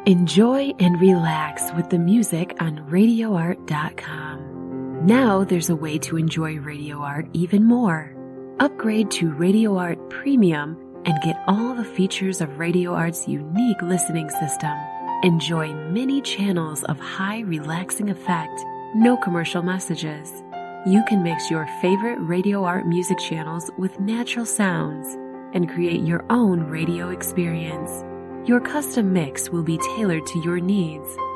Enjoy and relax with the music on RadioArt.com. Now there's a way to enjoy Radio Art even more. Upgrade to Radio Art Premium and get all the features of Radio Art's unique listening system. Enjoy many channels of high relaxing effect, no commercial messages. You can mix your favorite Radio Art music channels with natural sounds and create your own radio experience. Your custom mix will be tailored to your needs